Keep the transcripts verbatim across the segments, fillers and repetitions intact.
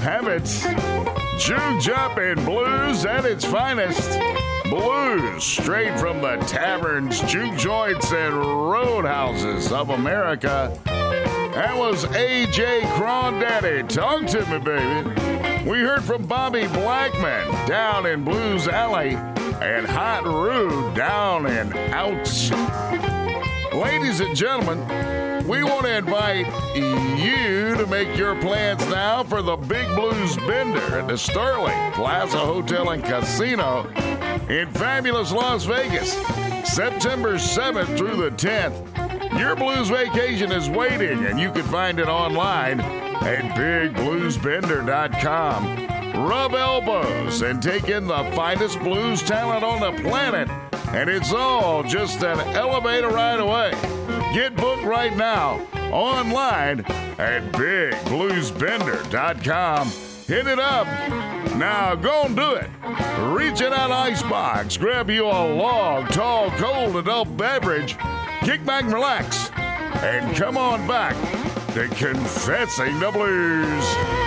have it. Juke Jumpin' Blues at its finest. Blues straight from the taverns, juke joints, and roadhouses of America. That was A J Crawdaddy. Talk to me, baby. We heard from Bobby Blackman down in Blues Alley and Hot Rude down in Ouch. Ladies and gentlemen, we want to invite you to make your plans now for the Big Blues Bender at the Sterling Plaza Hotel and Casino in fabulous Las Vegas, September seventh through the tenth. Your blues vacation is waiting, and you can find it online at big blues bender dot com. Rub elbows and take in the finest blues talent on the planet, and it's all just an elevator ride away. Get booked right now online at big blues bender dot com. Hit it up. Now go and do it. Reach in that icebox, grab you a long, tall, cold adult beverage, kick back and relax, and come on back to Confessing the Blues.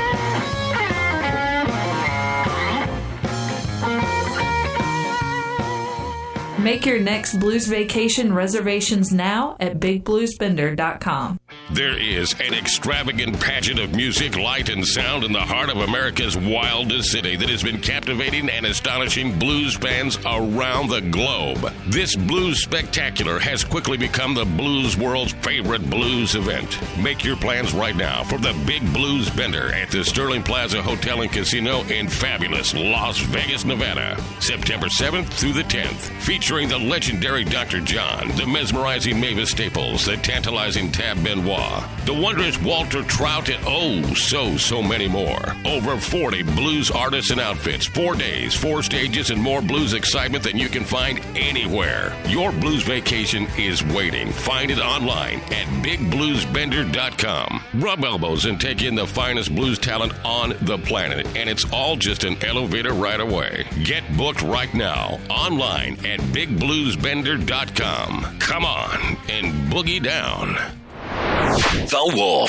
Make your next blues vacation reservations now at big blues bender dot com. There is an extravagant pageant of music, light, and sound in the heart of America's wildest city that has been captivating and astonishing blues fans around the globe. This blues spectacular has quickly become the blues world's favorite blues event. Make your plans right now for the Big Blues Bender at the Sterling Plaza Hotel and Casino in fabulous Las Vegas, Nevada, September seventh through the tenth. Featuring the legendary Doctor John, the mesmerizing Mavis Staples, the tantalizing Tab Benoit, the wondrous Walter Trout, and oh, so, so many more. Over forty blues artists and outfits, four days, four stages, and more blues excitement than you can find anywhere. Your blues vacation is waiting. Find it online at big blues bender dot com. Rub elbows and take in the finest blues talent on the planet, and it's all just an elevator ride away. Get booked right now online at big blues bender dot com. Come on and boogie down. The Wolf.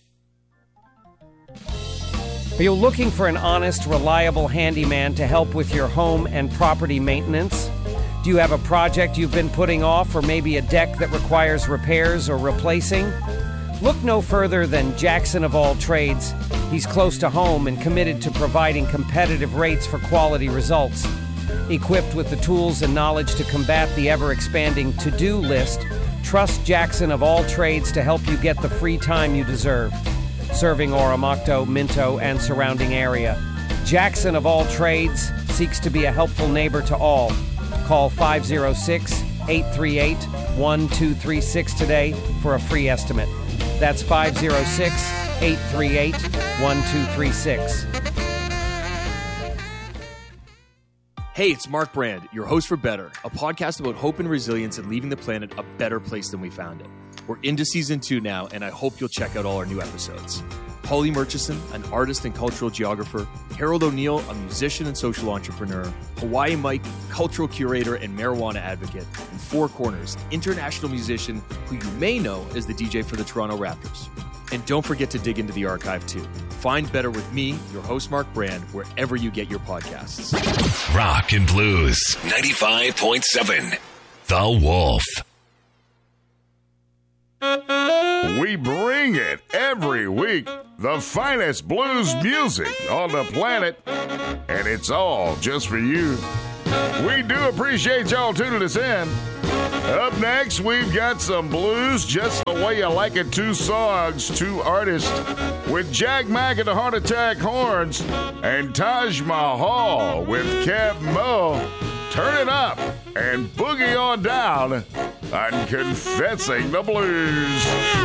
Are you looking for an honest, reliable handyman to help with your home and property maintenance? Do you have a project you've been putting off, or maybe a deck that requires repairs or replacing? Look no further than Jackson of All Trades. He's close to home and committed to providing competitive rates for quality results. Equipped with the tools and knowledge to combat the ever-expanding to-do list, trust Jackson of All Trades to help you get the free time you deserve. Serving Oromocto, Minto, and surrounding area, Jackson of All Trades seeks to be a helpful neighbor to all. Call five oh six, eight three eight, one two three six today for a free estimate. That's five oh six, eight three eight, one two three six. Hey, it's Mark Brand, your host for Better, a podcast about hope and resilience and leaving the planet a better place than we found it. We're into season two now, and I hope you'll check out all our new episodes. Holly Murchison, an artist and cultural geographer, Harold O'Neill, a musician and social entrepreneur, Hawaii Mike, cultural curator and marijuana advocate, and Four Corners, international musician who you may know as the D J for the Toronto Raptors. And don't forget to dig into the archive too. Find Better with me, your host Mark Brand, wherever you get your podcasts. Rock and Blues ninety-five point seven. The Wolf. We bring it every week, the finest blues music on the planet, and it's all just for you. We do appreciate y'all tuning us in. Up next, we've got some blues just the way you like it. Two songs, two artists, with Jack Mack and the Heart Attack Horns and Taj Mahal with Kev Mo. Turn it up and boogie on down on Confessing the Blues.